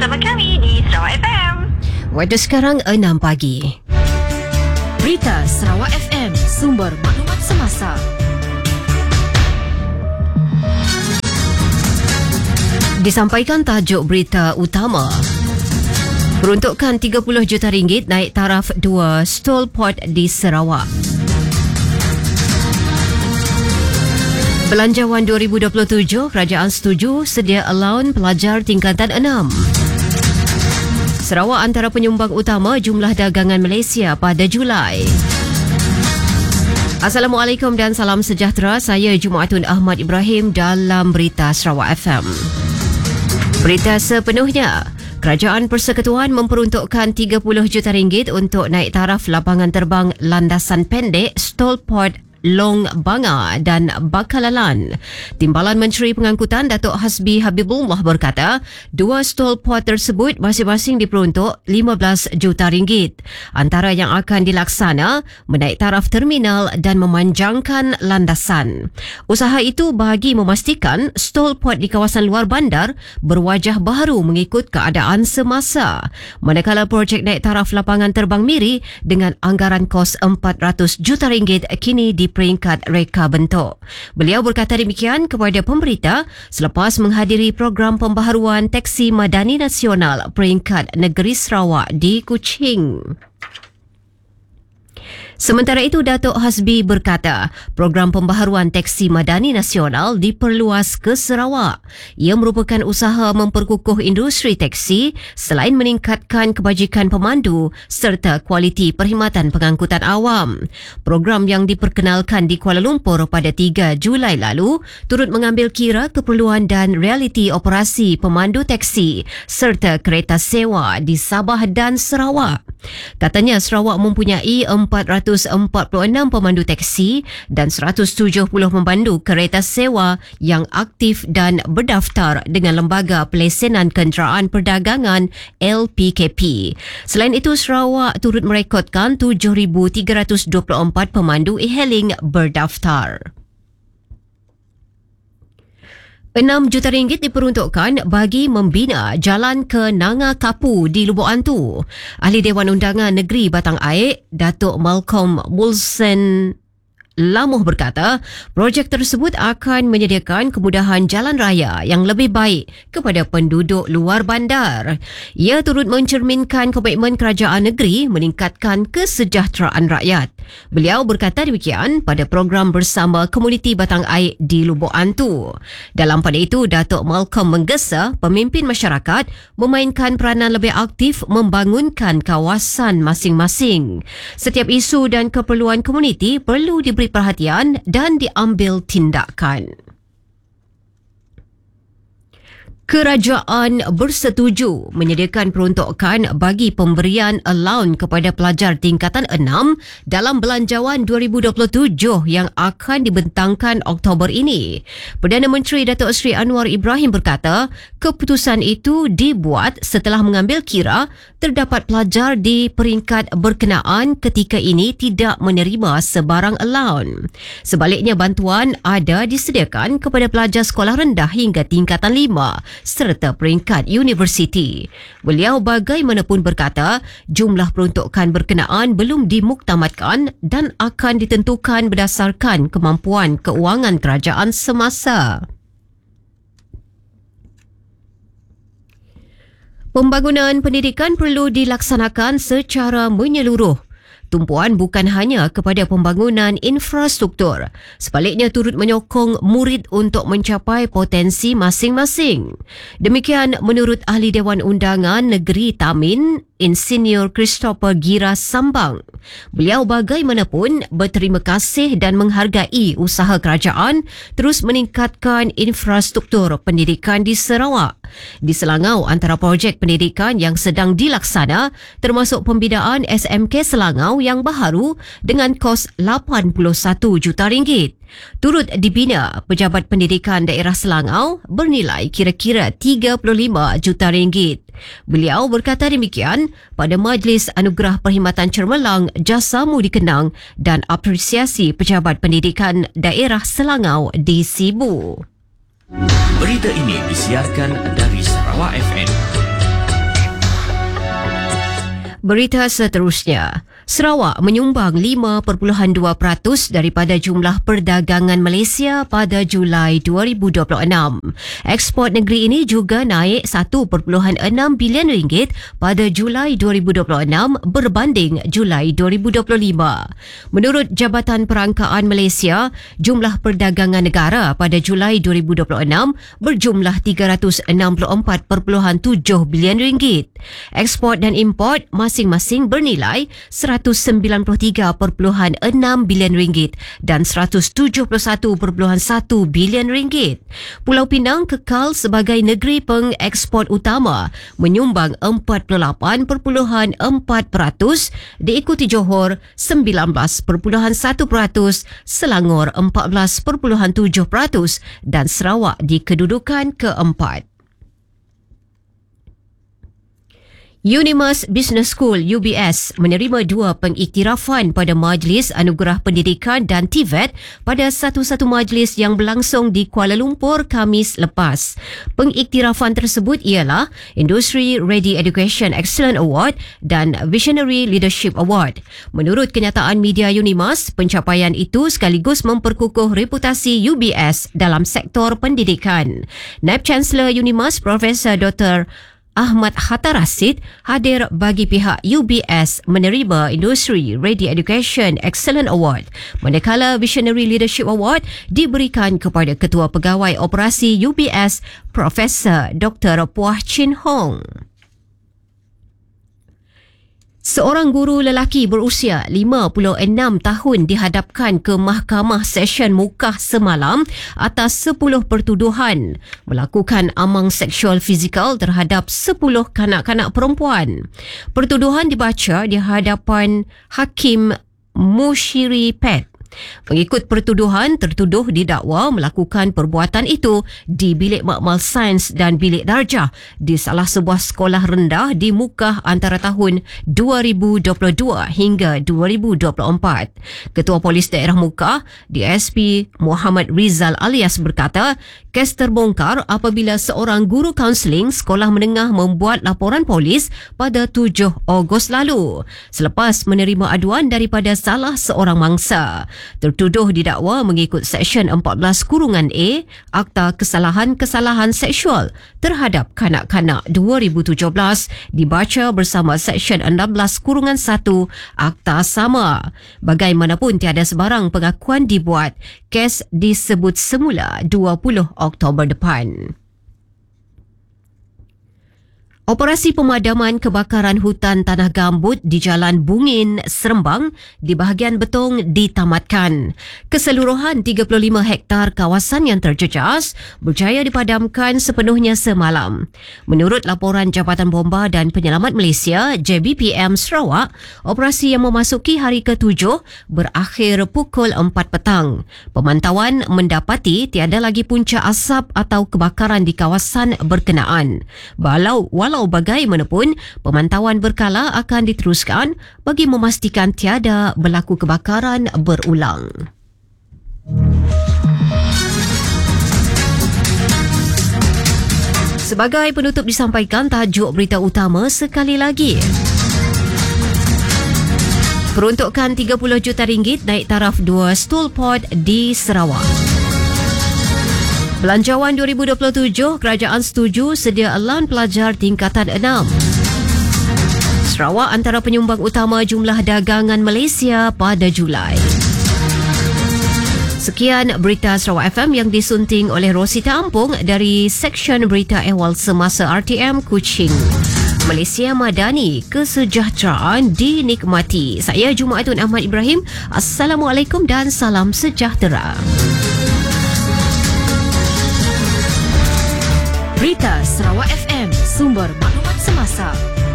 bersama kami di Sarawak FM. Waktu sekarang 6 pagi. Berita Sarawak FM, sumber maklumat semasa. Disampaikan tajuk berita utama. Peruntukan RM30 juta naik taraf 2 stall port di Sarawak. Belanjawan 2027, kerajaan setuju sedia allowance pelajar tingkatan 6. Sarawak antara penyumbang utama jumlah dagangan Malaysia pada Julai. Assalamualaikum dan salam sejahtera. Saya Jumaatun Ahmad Ibrahim dalam Berita Sarawak FM. Berita sepenuhnya. Kerajaan Persekutuan memperuntukkan RM30 juta untuk naik taraf lapangan terbang landasan pendek stall port Long Banga dan Bakalalan. Timbalan Menteri Pengangkutan Datuk Hasbi Habibullah berkata, dua stall port tersebut masing-masing diperuntuk RM15 juta. Antara yang akan dilaksana, menaik taraf terminal dan memanjangkan landasan. Usaha itu bagi memastikan stall port di kawasan luar bandar berwajah baru mengikut keadaan semasa. Manakala projek naik taraf lapangan terbang Miri dengan anggaran kos RM400 juta kini di peringkat reka bentuk. Beliau berkata demikian kepada pemberita selepas menghadiri program pembaharuan Teksi Madani Nasional peringkat Negeri Sarawak di Kuching. Sementara itu, Datuk Hasbi berkata, program pembaharuan Teksi Madani Nasional diperluas ke Sarawak. Ia merupakan usaha memperkukuh industri teksi selain meningkatkan kebajikan pemandu serta kualiti perkhidmatan pengangkutan awam. Program yang diperkenalkan di Kuala Lumpur pada 3 Julai lalu turut mengambil kira keperluan dan realiti operasi pemandu teksi serta kereta sewa di Sabah dan Sarawak. Katanya Sarawak mempunyai 446 pemandu teksi dan 170 pemandu kereta sewa yang aktif dan berdaftar dengan Lembaga Pelesenan Kenderaan Perdagangan LPKP. Selain itu, Sarawak turut merekodkan 7,324 pemandu e-hailing berdaftar. RM6 juta diperuntukkan bagi membina jalan ke Nanga Kapu di Lubuk Antu. Ahli Dewan Undangan Negeri Batang Air, Datuk Malcolm Wilson Lamuh berkata, projek tersebut akan menyediakan kemudahan jalan raya yang lebih baik kepada penduduk luar bandar. Ia turut mencerminkan komitmen kerajaan negeri meningkatkan kesejahteraan rakyat. Beliau berkata demikian pada program bersama komuniti Batang Air di Lubuk Antu. Dalam pada itu, Datuk Malcolm menggesa pemimpin masyarakat memainkan peranan lebih aktif membangunkan kawasan masing-masing. Setiap isu dan keperluan komuniti perlu diberi perhatian dan diambil tindakan. Kerajaan bersetuju menyediakan peruntukan bagi pemberian allowance kepada pelajar tingkatan 6 dalam Belanjawan 2027 yang akan dibentangkan Oktober ini. Perdana Menteri Datuk Seri Anwar Ibrahim berkata, keputusan itu dibuat setelah mengambil kira terdapat pelajar di peringkat berkenaan ketika ini tidak menerima sebarang allowance. Sebaliknya, bantuan ada disediakan kepada pelajar sekolah rendah hingga tingkatan 5 serta peringkat universiti. Beliau bagaimanapun berkata, jumlah peruntukan berkenaan belum dimuktamadkan dan akan ditentukan berdasarkan kemampuan keuangan kerajaan semasa. Pembangunan pendidikan perlu dilaksanakan secara menyeluruh. Tumpuan bukan hanya kepada pembangunan infrastruktur, sebaliknya turut menyokong murid untuk mencapai potensi masing-masing. Demikian menurut Ahli Dewan Undangan Negeri Tamin, Insinyur Christopher Gira Sambang. Beliau bagaimanapun berterima kasih dan menghargai usaha kerajaan terus meningkatkan infrastruktur pendidikan di Sarawak. Di Selangau, antara projek pendidikan yang sedang dilaksana termasuk pembinaan SMK Selangau yang baharu dengan kos RM81 juta. Turut dibina Pejabat Pendidikan Daerah Selangau bernilai kira-kira RM35 juta. Beliau berkata demikian pada Majlis Anugerah Perkhidmatan Cermelang Jasamu di Kenang dan Apresiasi Pejabat Pendidikan Daerah Selangau di Sibu. Berita ini disiarkan dari Sarawak FM. Berita seterusnya, Sarawak menyumbang 5.2% daripada jumlah perdagangan Malaysia pada Julai 2026. Ekspor negeri ini juga naik 1.6 bilion ringgit pada Julai 2026 berbanding Julai 2025. Menurut Jabatan Perangkaan Malaysia, jumlah perdagangan negara pada Julai 2026 berjumlah 364.7 bilion ringgit. Ekspor dan import masing-masing bernilai 193.6 bilion ringgit dan 171.1 bilion ringgit. Pulau Pinang kekal sebagai negeri pengeksport utama, menyumbang 48.4%, diikuti Johor 19.1%, Selangor 14.7% dan Sarawak di kedudukan keempat. Unimas Business School UBS menerima 2 pengiktirafan pada Majlis Anugerah Pendidikan dan TVET pada satu-satu majlis yang berlangsung di Kuala Lumpur Khamis lepas. Pengiktirafan tersebut ialah Industry Ready Education Excellence Award dan Visionary Leadership Award. Menurut kenyataan media Unimas, pencapaian itu sekaligus memperkukuh reputasi UBS dalam sektor pendidikan. Naib Chancellor Unimas Profesor Dr. Ahmad Hatta Rashid hadir bagi pihak UBS menerima Industry Ready Education Excellence Award, manakala Visionary Leadership Award diberikan kepada Ketua Pegawai Operasi UBS Profesor Dr. Puah Chin Hong. Seorang guru lelaki berusia 56 tahun dihadapkan ke Mahkamah Session Mukah semalam atas 10 pertuduhan melakukan amang seksual fizikal terhadap 10 kanak-kanak perempuan. Pertuduhan dibaca di hadapan Hakim Mushiri Pet. Mengikut pertuduhan, tertuduh didakwa melakukan perbuatan itu di bilik makmal sains dan bilik darjah di salah sebuah sekolah rendah di Mukah antara tahun 2022 hingga 2024. Ketua Polis Daerah Mukah, DSP Muhammad Rizal Alias berkata, kes terbongkar apabila seorang guru kaunseling sekolah menengah membuat laporan polis pada 7 Ogos lalu selepas menerima aduan daripada salah seorang mangsa. Tertuduh didakwa mengikut Seksyen 14(A) Akta Kesalahan-Kesalahan Seksual terhadap Kanak-Kanak 2017 dibaca bersama Seksyen 16(1) Akta sama. Bagaimanapun tiada sebarang pengakuan dibuat. Kes disebut semula 20 Oktober depan. Operasi pemadaman kebakaran hutan tanah gambut di Jalan Bungin, Serembang di bahagian Betong ditamatkan. Keseluruhan 35 hektar kawasan yang terjejas berjaya dipadamkan sepenuhnya semalam. Menurut laporan Jabatan Bomba dan Penyelamat Malaysia JBPM Sarawak, operasi yang memasuki hari ke-7 berakhir pukul 4 petang. Pemantauan mendapati tiada lagi punca asap atau kebakaran di kawasan berkenaan. Walau bagaimanapun, pemantauan berkala akan diteruskan bagi memastikan tiada berlaku kebakaran berulang. Sebagai penutup disampaikan tajuk berita utama sekali lagi. Peruntukan RM30 juta naik taraf 2 stool pod di Sarawak. Belanjawan 2027, kerajaan setuju sedia alan pelajar tingkatan 6. Sarawak antara penyumbang utama jumlah dagangan Malaysia pada Julai. Sekian berita Sarawak FM yang disunting oleh Rosita Ampung dari Seksyen Berita Ehwal Semasa RTM Kuching. Malaysia Madani, kesejahteraan dinikmati. Saya Jumaatun Ahmad Ibrahim. Assalamualaikum dan salam sejahtera. Berita Sarawak FM, sumber maklumat semasa.